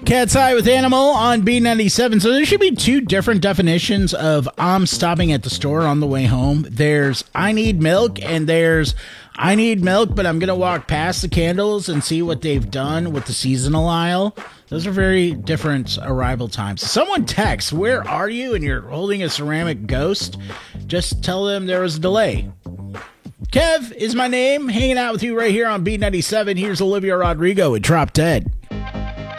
Cat's Eye with Animal on B97. So there should be two different definitions of I'm stopping at the store on the way home. There's I need milk, and there's I need milk, but I'm going to walk past the candles and see what they've done with the seasonal aisle. Those are very different arrival times. Someone texts, where are you? And you're holding a ceramic ghost. Just tell them there was a delay. Kev is my name, hanging out with you right here on B97. Here's Olivia Rodrigo with Drop Dead.